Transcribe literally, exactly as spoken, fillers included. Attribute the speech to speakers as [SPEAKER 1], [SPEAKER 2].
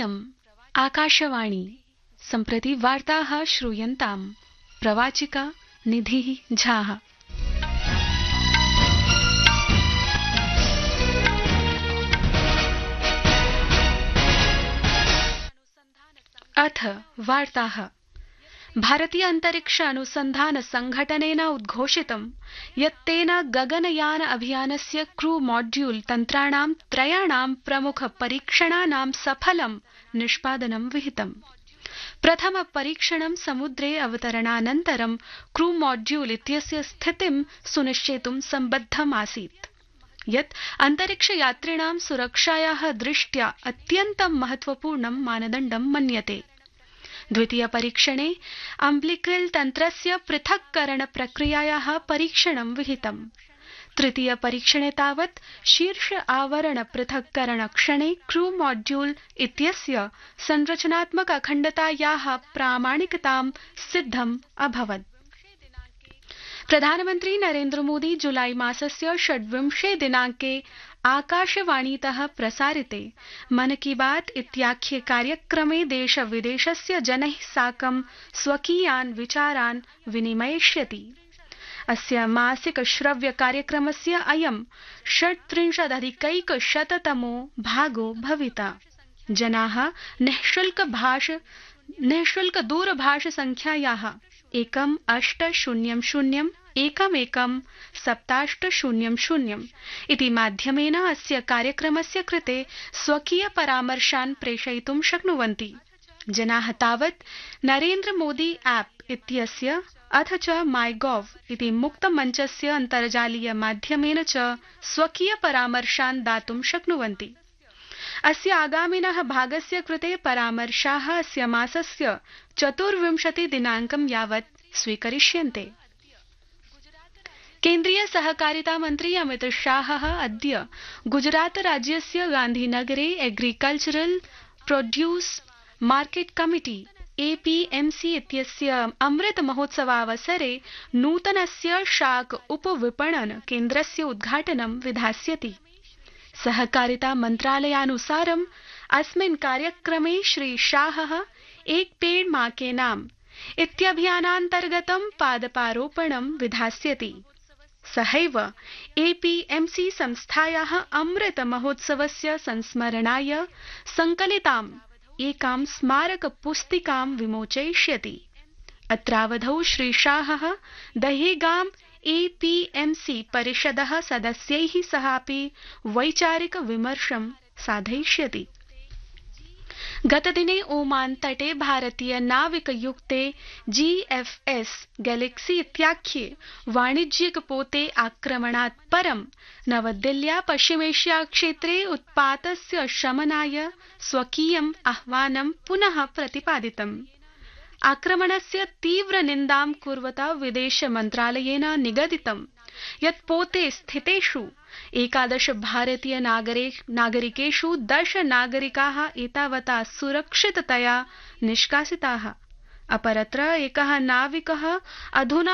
[SPEAKER 1] इयम् आकाशवाणी सम्प्रति वार्ताः श्रूयन्ताम् प्रवाचिका निधिः झाः। अथ वार्ताः। भारतीय अंतरिक्ष अनुसंधान संघटनेन उद्घोषितं यत् तेन गगनयान अभियानस्य क्रू मॉड्यूल तन्त्राणां त्रयाणां प्रमुख परीक्षणानां सफलं निष्पादनं विहितम्। प्रथम परीक्षणं समुद्रे अवतरणानन्तरं क्रू मॉड्यूल इत्यस्य स्थितिं सुनिश्चेतुं सम्बद्धम् आसीत्, यत् अंतरिक्षयात्रिणां सुरक्षायाः दृष्ट्या अत्यन्तं महत्वपूर्णं मानदण्डं मन्यते। द्वितीय परीक्षणे अम्बिलिकल तन्त्रस्य पृथक्करण प्रक्रियायाः परीक्षणं विहितम्। तृतीय परीक्षणे तावत् शीर्ष आवरण पृथक्करण क्षणे क्रू मॉड्यूल इत्यस्य संरचनात्मक अखण्डतायाः प्रामाणिकतां सिद्धम् अभवत्। प्रधानमन्त्री नरेन्द्र मोदी जुलाई मासस्य षड्विंशे दिनाङ्के आकाशवाणीतः प्रसारिते मन की बात इत्याख्ये कार्यक्रमे देश विदेशस्य जनैः साकं स्वकीयान् विचारान् विनिमयिष्यति। अस्य मासिक श्रव्य कार्यक्रमस्य अयं षट्त्रिंशदधिकैकशततमो भागो भविता। जनाः निःशुल्क भाष निःशुल्क दूरभाष संख्यायाः एकम् अष्ट शून्यं शून्यम् एकम् एकं सप्ताष्ट शून्यं शून्यम् इति माध्यमेन अस्य कार्यक्रमस्य कृते स्वकीय परामर्शान् प्रेषयितुं शक्नुवन्ति। जनाः तावत् नरेन्द्र मोदी ऐप् इत्यस्य अथ च माई गॉव इति मुक्तमञ्चस्य अन्तर्जालीय माध्यमेन च स्वकीय परामर्शान् दातुं शक्नुवन्ति। अस्य आगामिनः भागस्य कृते परामर्शाः अस्य मासस्य चतुर्विंशति दिनाङ्कं यावत् स्वीकरिष्यन्ते। केन्द्रीय सहकारिता मन्त्री अमित शाहः अद्य गुजरात राज्यस्य गान्धीनगरे agricultural produce market committee APMC इत्यस्य अमृत महोत्सवावसरे नूतनस्य शाक उपविपणन केन्द्रस्य उद्घाटनं विधास्यति। सहकारिता मन्त्रालयानुसारम् अस्मिन् कार्यक्रमे श्री शाहः एक पेड़ मां के नाम इत्यभियानान्तर्गतं पादपारोपणं विधास्यति। सहैव एपीएमसी संस्थायाः अमृत महोत्सवस्य संस्मरणाय संकलिताम् एकां स्मारक पुस्तिकां विमोचयिष्यति। अत्रावधौ श्री शाहः दहेगाम एपीएमसी परिषदः सदस्यैः सहापि वैचारिक विमर्शं साधयिष्यति। गतदिने ओमान तटे भारतीय नाविकयुक्ते जीएफएस गैलेक्सी इत्याख्ये वाणिज्यिक पोते आक्रमणात् परं नवदिल्ल्या पश्चिमेशिया क्षेत्रे उत्पातस्य शमनाय स्वकीयम् आह्वानं पुनः प्रतिपादितम्। आक्रमणस्य तीव्र निन्दां कुर्वता विदेश मन्त्रालयेन निगदितं यत् पोते स्थितेषु एकादश भारतीय नागरिकेषु दश नागरिकाः एतावता सुरक्षिततया निष्कासिताः। अपरत्र एकः नाविकः अधुना